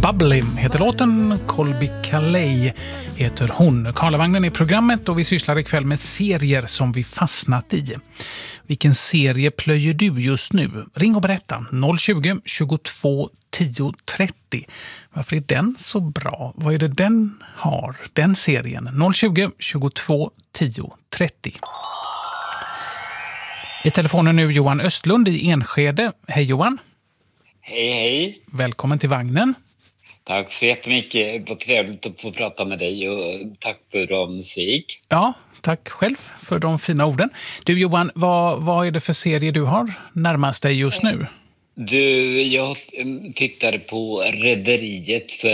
Bubbly heter låten, Colby Calais heter hon. Karlavagnen är programmet och vi sysslar ikväll med serier som vi fastnat i. Vilken serie plöjer du just nu? Ring och berätta 020 22 10 30. Varför är den så bra? Vad är det den har, den serien? 020 22 10 30. I telefonen nu Johan Östlund i Enskede. Hej Johan. Hej, hej. Välkommen till vagnen. Tack så jättemycket. Vad trevligt att få prata med dig och tack för bra musik. Ja, tack själv för de fina orden. Du Johan, vad är det för serie du har närmast dig just nu? Du, jag tittar på Rederiet för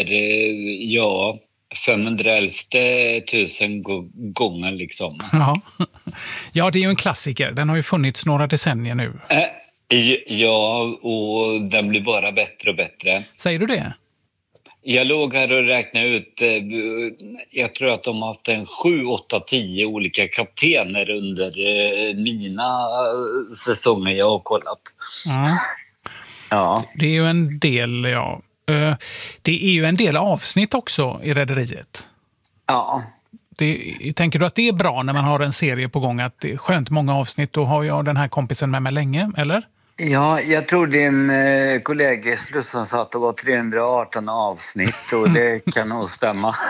511 000 gånger liksom. Ja, det är ju en klassiker. Den har ju funnits några decennier nu. Ja, och den blir bara bättre och bättre. Säger du det? Jag låg här och räknade ut, jag tror att de har haft en 7, 8, 10 olika kaptener under mina säsonger jag har kollat. Ja. Det är ju en del, ja. Det är ju en del avsnitt också i Rederiet. Ja. Tänker du att det är bra när man har en serie på gång, att det är skönt många avsnitt, då har jag den här kompisen med mig länge, eller? Ja, jag tror din kollega Slussen sa att det var 318 avsnitt och det kan nog stämma.